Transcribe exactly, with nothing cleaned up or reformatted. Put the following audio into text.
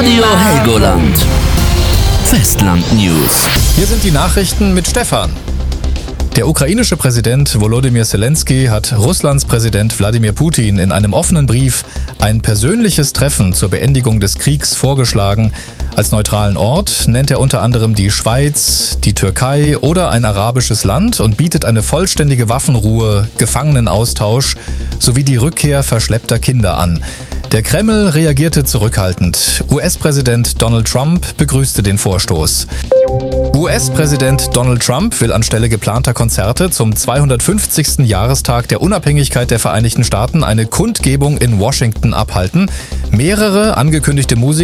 Radio Helgoland. Festland News. Hier sind die Nachrichten mit Stefan. Der ukrainische Präsident Volodymyr Zelensky hat Russlands Präsident Wladimir Putin in einem offenen Brief ein persönliches Treffen zur Beendigung des Kriegs vorgeschlagen. Als neutralen Ort nennt er unter anderem die Schweiz, die Türkei oder ein arabisches Land und bietet eine vollständige Waffenruhe, Gefangenenaustausch sowie die Rückkehr verschleppter Kinder an. Der Kreml reagierte zurückhaltend. U S-Präsident Donald Trump begrüßte den Vorstoß. U S-Präsident Donald Trump will anstelle geplanter Konzerte zum zweihundertfünfzigsten Jahrestag der Unabhängigkeit der Vereinigten Staaten eine Kundgebung in Washington abhalten. Mehrere angekündigte Musiker